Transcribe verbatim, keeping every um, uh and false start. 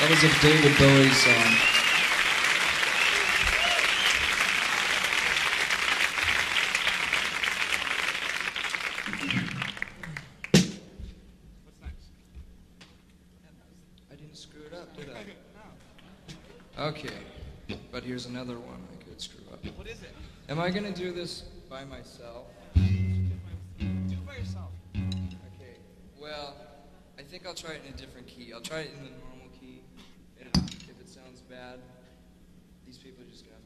That was a David Bowie song. What's next? I didn't screw it up, did I? Okay, but here's another one I could screw up. What is it? Am I gonna do this by myself? Do it by yourself. Okay, well, I think I'll try it in a different key. I'll try it in the normal key, and if it sounds bad, these people are just gonna